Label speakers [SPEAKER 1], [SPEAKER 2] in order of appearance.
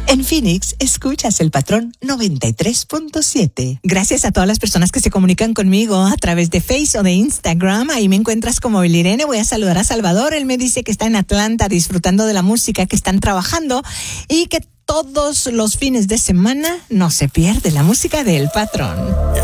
[SPEAKER 1] En Phoenix, escuchas El Patrón 93.7. Gracias a todas las personas que se comunican conmigo a través de Face o de Instagram. Ahí me encuentras como Belirene. Voy a saludar a Salvador. Él me dice que está en Atlanta disfrutando de la música, que están trabajando y que todos los fines de semana no se pierde la música del Patrón.